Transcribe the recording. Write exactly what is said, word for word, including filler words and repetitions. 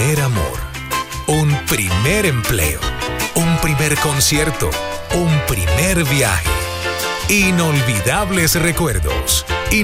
primer amor, un primer empleo, un primer concierto, un primer viaje. Inolvidables recuerdos.